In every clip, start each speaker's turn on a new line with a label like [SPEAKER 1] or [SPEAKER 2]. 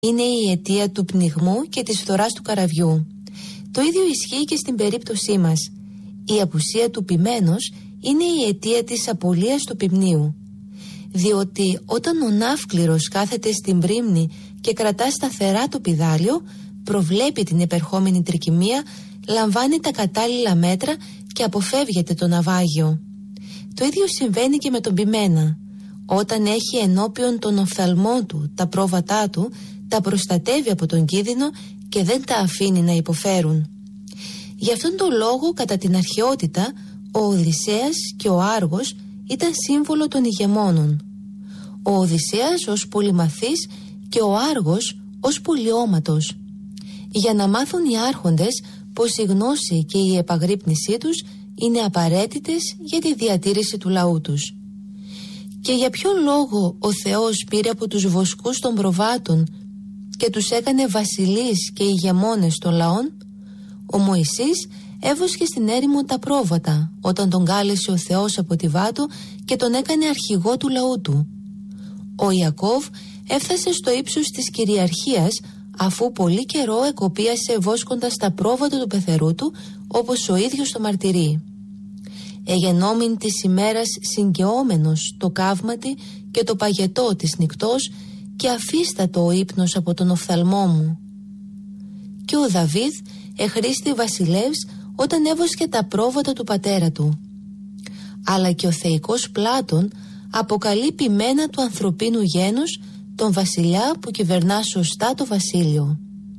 [SPEAKER 1] είναι η αιτία του πνιγμού και της φθοράς του καραβιού. Το ίδιο ισχύει και στην περίπτωσή μας. Η απουσία του ποιμένος είναι η αιτία της απολίας του ποιμνίου. Διότι όταν ο ναύκληρος κάθεται στην πρίμνη και κρατά σταθερά το πηδάλιο, προβλέπει την επερχόμενη τρικυμία, λαμβάνει τα κατάλληλα μέτρα και αποφεύγεται το ναυάγιο. Το ίδιο συμβαίνει και με τον ποιμένα. Όταν έχει ενώπιον τον οφθαλμό του τα πρόβατά του, τα προστατεύει από τον κίνδυνο και δεν τα αφήνει να υποφέρουν. Γι' αυτόν τον λόγο, κατά την αρχαιότητα, ο Οδυσσέας και ο Άργος ήταν σύμβολο των ηγεμόνων. Ο Οδυσσέας ως πολυμαθής και ο Άργος ως πολυώματος. Για να μάθουν οι άρχοντες πως η γνώση και η επαγρύπνησή τους είναι απαραίτητες για τη διατήρηση του λαού τους. Και για ποιον λόγο ο Θεός πήρε από τους βοσκούς των προβάτων και τους έκανε βασιλείς και ηγεμόνες των λαών? Ο Μωυσής έβοσκε στην έρημο τα πρόβατα όταν τον κάλεσε ο Θεός από τη Βάτο και τον έκανε αρχηγό του λαού του. Ο Ιακώβ έφτασε στο ύψος της κυριαρχίας αφού πολύ καιρό εκοπίασε βόσκοντας τα πρόβατα του πεθερού του, όπως ο ίδιος το μαρτυρεί. Εγενόμην της ημέρας συγκαιόμενος το καύματι και το παγετό της νυκτός και αφίστατο ο ύπνος από τον οφθαλμό μου. Και ο Δαβίδ εχρήστη βασιλεύς όταν έβοσκε τα πρόβατα του πατέρα του. Αλλά και ο θεϊκός Πλάτων αποκαλεί ποιμένα του ανθρωπίνου γένους τον βασιλιά που κυβερνά σωστά το βασίλειο.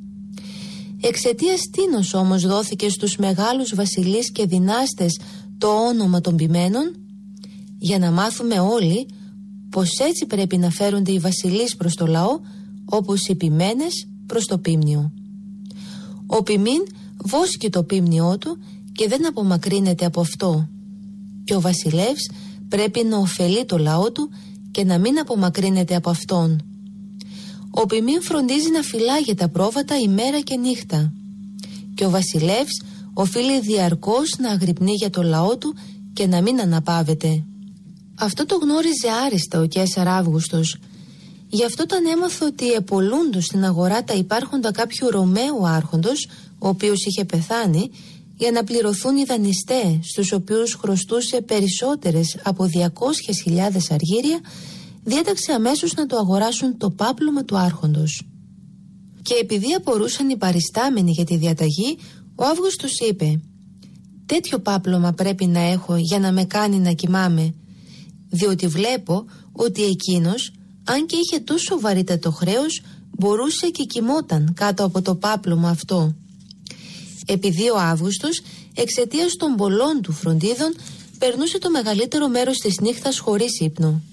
[SPEAKER 1] Εξαιτίας τίνος όμως δόθηκε στους μεγάλους βασιλείς και δυνάστες το όνομα των ποιμένων? Για να μάθουμε όλοι πως έτσι πρέπει να φέρονται οι βασιλείς προς το λαό, όπως οι ποιμένες προς το ποίμνιο. Ο ποιμήν βόσκει το ποίμνιό του και δεν απομακρύνεται από αυτό. Και ο βασιλεύς πρέπει να ωφελεί το λαό του και να μην απομακρύνεται από αυτόν. Ο ποιμήν φροντίζει να φυλάγει τα πρόβατα ημέρα και νύχτα. Και ο βασιλεύς οφείλει διαρκώς να αγρυπνεί για το λαό του και να μην αναπαύεται. Αυτό το γνώριζε άριστα ο Καίσαρ Αύγουστος. Γι' αυτό όταν έμαθε ότι επολούντος στην αγορά τα υπάρχοντα κάποιου Ρωμαίου άρχοντος, ο οποίος είχε πεθάνει, για να πληρωθούν οι δανειστές, στους οποίους χρωστούσε περισσότερες από 200.000 αργύρια, διέταξε αμέσως να το αγοράσουν το πάπλωμα του άρχοντος. Και επειδή απορούσαν οι παριστάμενοι για τη διαταγή, ο Αύγουστος είπε: «Τέτοιο πάπλωμα πρέπει να έχω για να με κάνει να κοιμάμαι, διότι βλέπω ότι εκείνος, αν και είχε τόσο βαρύτατο χρέος, μπορούσε και κοιμόταν κάτω από το πάπλωμα αυτό». Επειδή ο Αύγουστος, εξαιτίας των πολλών του φροντίδων, περνούσε το μεγαλύτερο μέρος της νύχτας χωρίς ύπνο.